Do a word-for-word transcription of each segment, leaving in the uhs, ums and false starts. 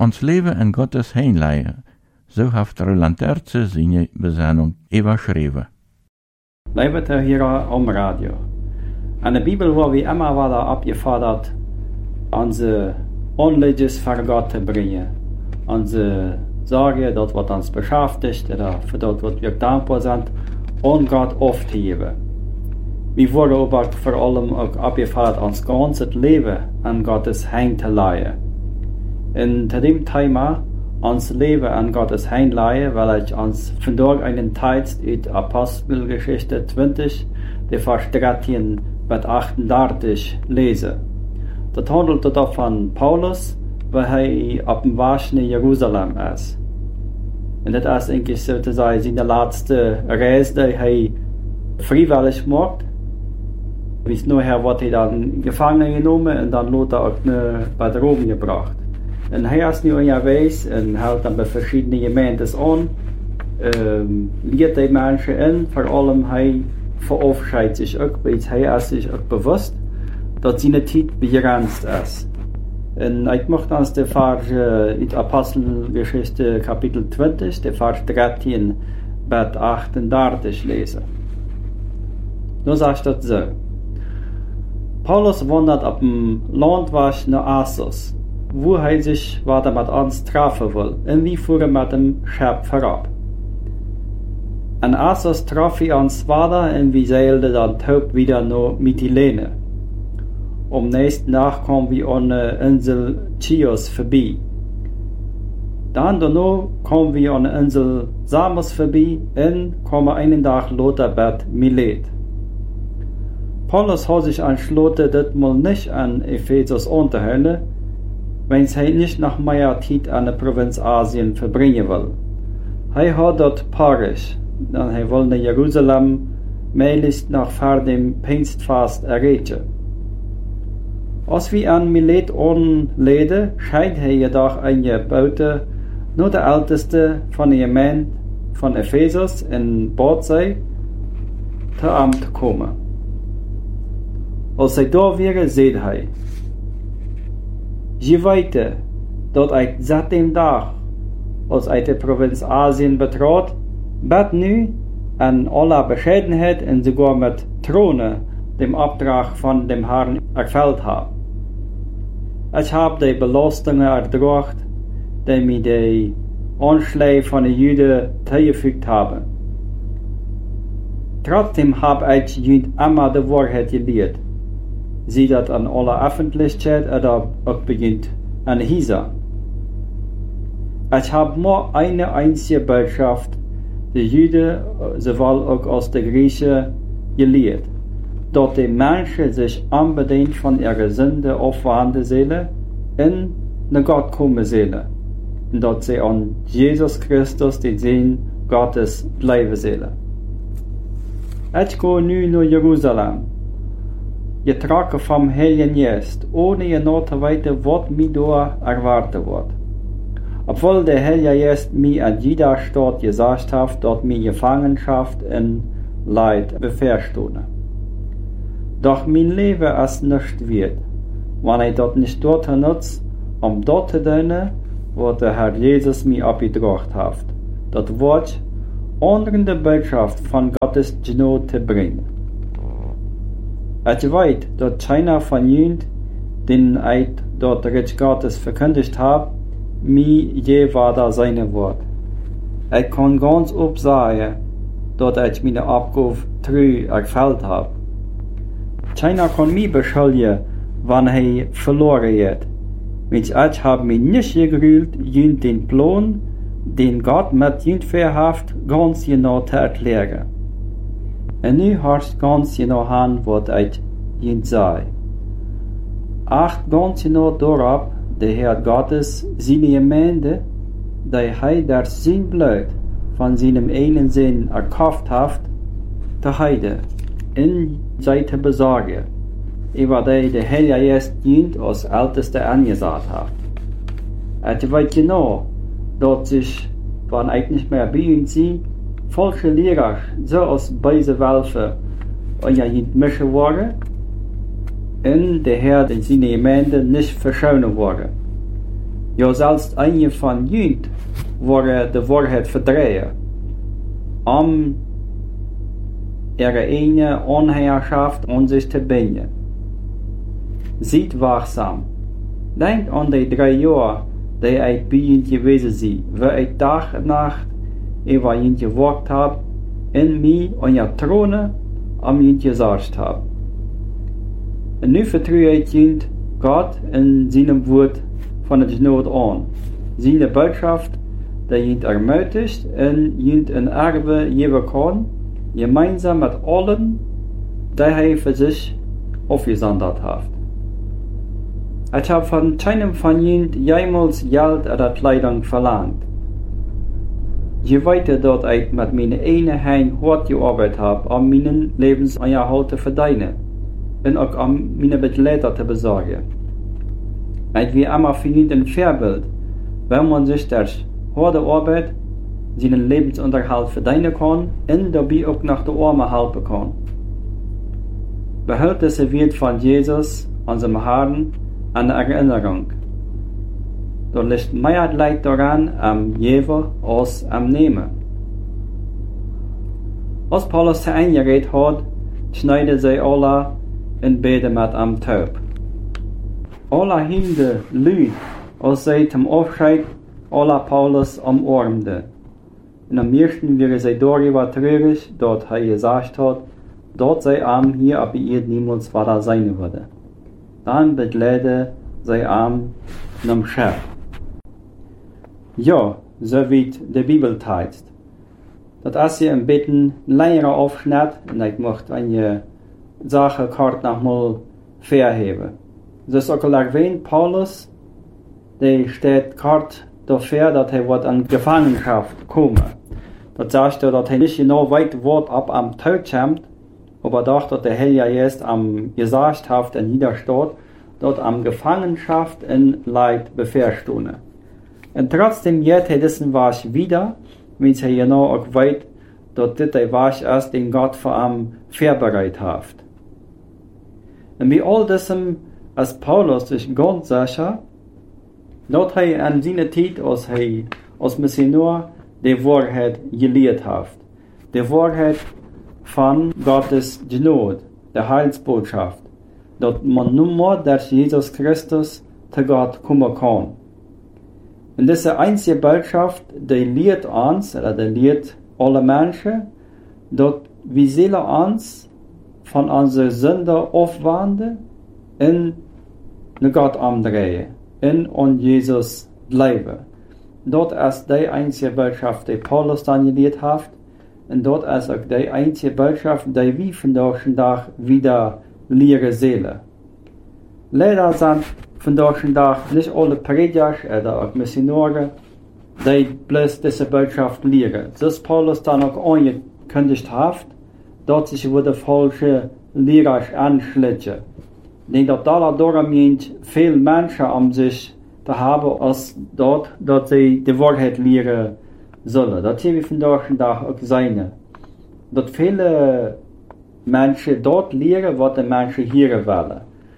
ons leven in Gottes heenleiden. Zo heeft Roland Tertze zijn bezending überschreven. Blijven we hier om radio. En de Bibel waar we immer wieder abgefordert, onze onliedjes voor God te brengen. Onze zorgen, dat wat ons beschäftigt, oder für das, was wir dankbar sind, an Gott aufheben. Wir wurden aber vor allem auch abgefordert, uns ganzes Leben an Gottes Hand zu leihen. In diesem Thema, uns Leben an Gottes Hand leihen, weil ich uns vandaag einen Text in Apostelgeschichte zwanzig, der Vers dreizehn bis achtendertig lese. Das handelt davon Paulus, weil er auf dem Weg nach Jerusalem ist. Und das ist eigentlich sozusagen seine letzte Reise, die er freiwillig macht. Bis nachher wird er dann gefangen genommen und dann wird er auch bei Rom gebracht. Und er ist nu unterwegs und hält dann bei verschiedenen Gemeinden an, ähm, lehrt die Menschen in, vor allem er verabschiedet sich auch, weil er ist sich auch bewusst, dass seine Zeit begrenzt ist. Und ich möchte uns den Vers in der Apostelgeschichte Kapitel zwanzig, der Vers dreizehn bis achtendertig lesen. Nun sagt das so. Paulus wandert auf dem Landweg nach Assos, wo er sich weiter mit uns treffen will, und wir fuhren mit dem Schiff vorab. An Assos traf wir uns weiter und wir seilten dann taub wieder nach Mytilene. Am nächsten Tag kamen wir an der Insel Chios vorbei. Dann danach kamen wir an der Insel Samos vorbei und kamen einen Tag später bei Milet. Paulus hat sich entschlossen, das mal nicht an Ephesus anzuhören, wenn er nicht nach mehr Zeit an der Provinz Asien verbringen will. Er hat dort Paris, dann er will nach Jerusalem, möglichst nach vor dem Pfingstfest erreichen. Als wir an Milet anleden, scheint er jedoch eine Bote nur der älteste von der Gemeinde von Ephesus in Bordsee zu Amt kommen. Als hij daar weer, zei hij: Je weet dat ik seit dem dag, als ik de provincie Asien betrad, bed nu in aller Bescheidenheit en sogar mit Tronen dem Auftrag von dem Herrn erfüllt habe. Ich habe die Belastungen ertragen, die mir die Anschläge von den Juden zugefügt haben. Trotzdem habe ich ihnen immer die Wahrheit gelehrt. Sie das an aller Öffentlichkeit oder auch beginnt an Hisa. Ich habe nur eine einzige Botschaft, die Juden sowohl auch aus der Griechen gelehrt, dass die Menschen sich unbedingt von ihrer Sünde aufwenden sollen und nach Gott kommen sollen, und dass sie an Jesus Christus, den Sohn Gottes, bleiben sollen. Ich gehe nun nach Jerusalem, getragen vom Heiligen Geist, ohne genau zu wissen, was mir da erwartet wird. Obwohl der Heilige Geist mir an jeder Stadt gesagt hat, dass mir Gefangenschaft und Leid bevorstehen. Doch mein Leben ist nicht wert, wenn ich das nicht dort nutze, um dort zu dienen, was der Herr Jesus mir abgebracht hat. Das Wort, anderen die Botschaft von Gottes Gnade zu bringen. Ich weiß, dass keiner von ihnen, den ich dort Reich Gottes verkündigt habe, mir je weiter sein wird. Ich kann ganz oft sagen, dass ich meine Aufgabe treu erfüllt habe. Keiner kann mich beschuldigen, wenn er verloren hat. Weil ich habe mich nicht gerührt, ihnen den Plan, den Gott mit ihnen verhaft, ganz genau zu erklären. Und nu hörst ganz genau an, was ich ihnen sage. Acht ganz genau darauf, der Herr Gottes seine Gemeinde, die er durch sein Blut von seinem einen Sinn erkauft hat, zu heiden, in seine Besorge, über die der Heilige Geist dient als Älteste angesagt hat. Ich weiß genau, dass sich, wenn ich nicht mehr bei uns bin, falsche Lehrer so aus böse Wölfe und ja ihn mischen worden und der Herr in seine Gemeinde nicht verschonen worden. Ja, selbst einige von Jünd waren die Wahrheit verdrehen, um ihre eigene Unherrschaft an sich zu binden. Seid wachsam. Denkt an die drei Jahre, die ich bei Ihnen gewesen sind, wo ich Tag und Nacht über Ihnen gewirkt habe, in mir und Ihr Throne am Ihnen gesagt habe. Und nun vertraue ich Ihnen Gott in seinem Wort von der Gnade an. Seine Botschaft, die Ihnen ermutigt und Ihnen ein Erbe geben kann, gemeinsam mit allen, die er für sich aufgesandt hat. Ich habe von keinem von Ihnen jemals Geld oder Kleidung verlangt. Je weiter dort ich mit meinen eigenen Händen hart gearbeitet habe, um meinen Lebensunterhalt zu verdienen und auch um meine Begleiter zu besorgen. Ich wie immer für ihn ein Vorbild, wenn man sich durch harte Arbeit seinen Lebensunterhalt verdienen kann und dabei auch nach der Arme helfen kann. Behält das Wort von Jesus, unserem Herrn, an Erinnerung. Da liegt mehr Leid daran am Geben als am Nehmen. Als Paulus zu eingeredet hat, schneiden sie alle in beten mit am Taub. Alle Hände Leute, als sie zum Abschied alle Paulus umarmten. Und am ersten wäre sie darüber traurig, dort er gesagt hat, dort sei am hier ab ihr niemals weiter sein würde. Dann begleitete sie am nam Chef. Ja, so wie die Bibel teilt. Das ist hier ein bisschen längerer Aufschnitt und ich möchte eine Sache kurz nochmal verheben. Das ist auch erwähnt, Paulus, der steht kurz dafür, dass er wird an Gefangenschaft kommen. Das sagt er, dass er nicht genau weit wird ab am Tod kommt, aber doch, dass der Herr ja jetzt am Gesellschaft in Niederstadt, dort am Gefangenschaft in Leid bevorstünde. Und trotzdem jetzt er diesen was wieder, wenn er genau auch weiß, dass das der was ist, den Gott vor ihm vorbereitet hat. Und wie all diesem als Paulus sich ganz sicher, dort er an seiner Zeit als er als Missionar die Wahrheit gelehrt hat. Die Wahrheit von Gottes Gnade, der Heilsbotschaft, dass man nur mehr durch Jesus Christus zu Gott kommen kann. Und diese einzige Botschaft, die lehrt uns, oder die lehrt alle Menschen, dass wir sollen uns von unseren Sünden aufwenden und nach Gott umdrehen, und an Jesus bleiben. Dort ist die einzige Botschaft, die Paulus dann gelehrt hat, und dort ist auch die einzige Botschaft, die wir von diesem Tag wieder lehren sollen. Leider sind von diesem Tag nicht alle Prediger oder auch Missionare, die bloß diese Botschaft lehren. Das Paulus dann auch angekündigt hat, dass sich wurde falsche Lehrer anschließen. Denn dort darum viele Menschen um sich zu haben, als dort, dass sie die Wahrheit lehren sollen. Das hier wir von diesem Tag auch sein. Dass viele Menschen dort lehren, was die Menschen hier wollen.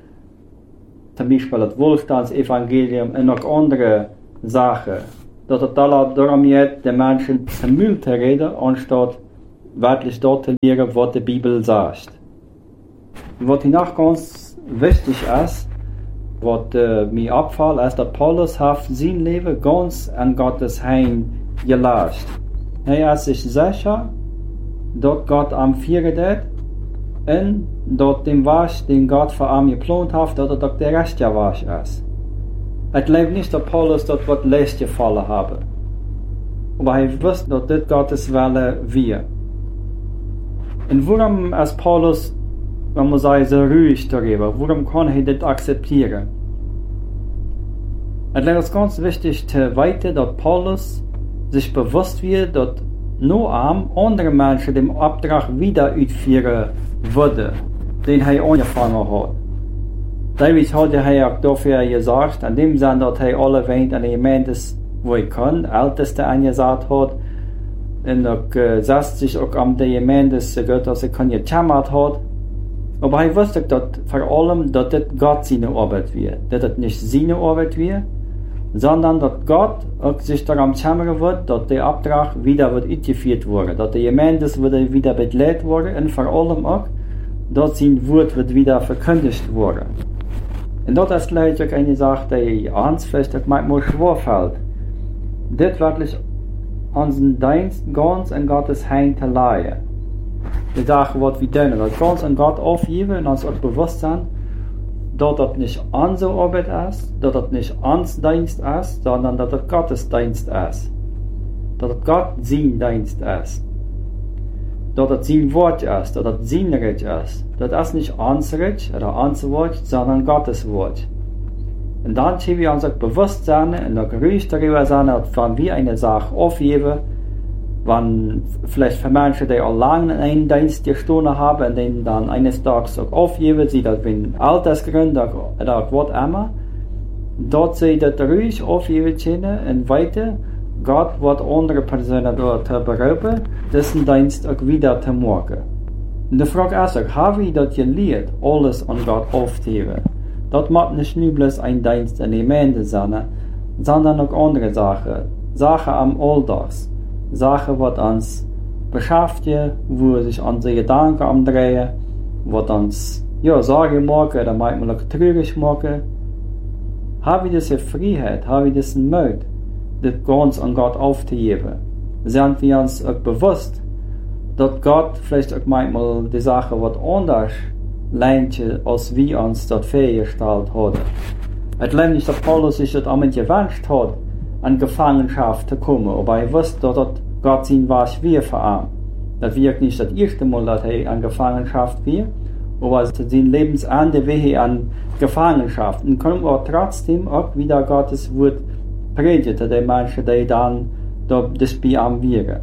Zum Beispiel das Wohlstandsevangelium und auch andere Sachen. Dass es darum geht, den Menschen zum Müll zu reden, anstatt wirklich dort zu lehren, was die Bibel sagt. Was noch ganz wichtig ist, was äh, mir abfällt, ist, dass Paulus hat sein Leben ganz an Gottes Hand gelassen. Er ist sich sicher, dass Gott am Führen wird und dass dem was, den Gott für ihn geplant hat, dass das der Rest ja was ist. Ich glaube nicht, dass Paulus dort was leicht gefallen habe. Aber er wusste, dass das Gottes Wille war. Und warum ist Paulus, wenn man sagt, so ruhig darüber? Warum kann er das akzeptieren? Ich glaube, es ist ganz wichtig zu wissen, dass Paulus sich bewusst wird, dass nur am andere Menschen den Auftrag wieder ausführen würde, den er angefangen hat. David hat er auch dafür gesagt, in dem Sinne, dass er alle Welt an der Gemeinde, wo er kann, Älteste angesagt hat, und auch äh, setzt sich auch an der Gemeinde, dass er kann gejammert hat. Aber er wusste dass vor allem, dass das Gott seine Arbeit wird, dass das nicht seine Arbeit wird, sondern dass Gott auch sich daran kümmern wird, dass der Auftrag wieder wird ausgeführt wurde, dass die Gemeinde wird wieder begleitet wurde und vor allem auch, dass sein Wort wird wieder verkündigt wurde. Und das ist gleich auch eine Sache, die uns vielleicht auch manchmal schwerfällt. Das wirklich unseren Dienst ganz in Gottes Hand zu legen. Die Sache, was wir tun, das ganz an Gott aufgeben und uns auch bewusst sein, dass das nicht unsere Arbeit ist, dass das nicht unser Dienst ist, sondern dass das Gottes Dienst ist. Dass das Gott sein Dienst ist. Dass das sein Wort ist, dass das sein Recht ist. Das ist nicht unser Recht oder unser Wort, sondern Gottes Wort. Und dann können wir uns auch bewusst sein und auch ruhig darüber sein, dass wenn wir eine Sache aufgeben, wenn vielleicht für Menschen, die auch lange einen Dienst gestanden haben und den dann eines Tages auch aufgeben, sie das wegen Altersgründen oder auch was immer, dort sie das ruhig aufgeben können und weiter Gott wird andere Personen dort berufen, diesen Dienst auch wieder zu machen. Und die Frage ist auch, haben wir das gelernt, alles an Gott aufzuheben? Das macht nicht nur bloß ein Dienst in der Gemeinde sein, sondern auch andere Sachen. Sachen am Alltags. Sachen, was uns beschäftigt, wo sich unsere Gedanken umdrehen, was uns ja, Sorgen machen oder manchmal auch traurig machen. Haben wir diese Freiheit, haben wir diesen Mut, das ganz an Gott aufzuheben? Sind wir uns auch bewusst, dass Gott vielleicht auch manchmal die Sache was anders lernt, als wir uns das vorgestellt haben. Es lernt nicht, dass Paulus sich das einmal gewünscht hat, an Gefangenschaft zu kommen, aber er wusste, dass Gott sein was wir für ihn. Das wird nicht das erste Mal, dass er an Gefangenschaft wird, aber sein Lebensende wäre er an Gefangenschaft. Und können wir trotzdem auch wieder Gottes Wort predigen, die Menschen, die dann das bei ihm wären.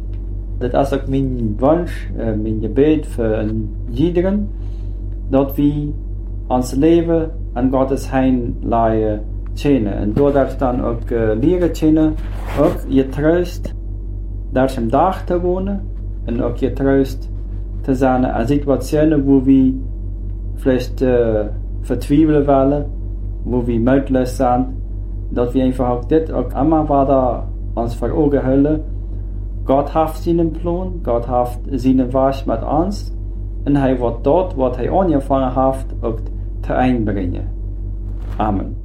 Das ist auch mein Wunsch, mein Gebet für jeden, dass wir uns Leben an Gottes Hand leihen können. Und dadurch dann auch äh, lernen können, auch getrost durch den Tag zu wohnen und auch getrost zu sein in Situationen, wo wir vielleicht äh, verzweifeln wollen, wo wir mutlos sind, dass wir einfach auch das auch immer weiter uns vor Augen halten. Gott hat seinen Plan, Gott hat seinen Weg mit uns und er wird dort, was er angefangen hat, auch zu einbringen. Amen.